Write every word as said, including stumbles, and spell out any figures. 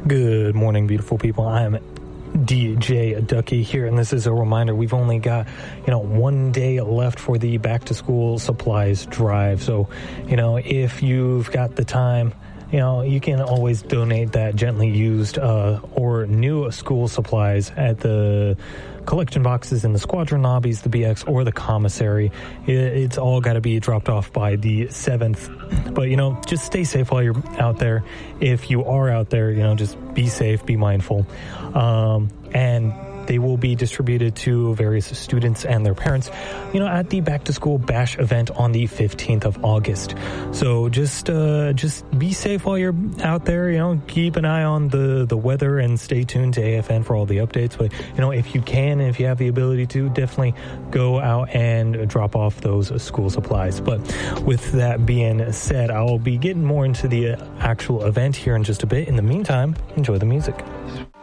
Good morning, beautiful people. I'm D J Ducky here, and this is a reminder. We've only got, you know, one day left for the back-to-school supplies drive. So, you know, if you've got the time, you know, you can always donate that gently used uh, or new school supplies at the collection boxes in the squadron lobbies, the B X, or the commissary. It's all got to be dropped off by the seventh. But, you know, just stay safe while you're out there. If you are out there, you know, just be safe, be mindful. Um, and they will be distributed to various students and their parents, you know, at the Back to School Bash event on the fifteenth of August. So just uh, just be safe while you're out there. You know, keep an eye on the, the weather and stay tuned to A F N for all the updates. But, you know, if you can, if you have the ability to, definitely go out and drop off those school supplies. But with that being said, I'll be getting more into the actual event here in just a bit. In the meantime, enjoy the music.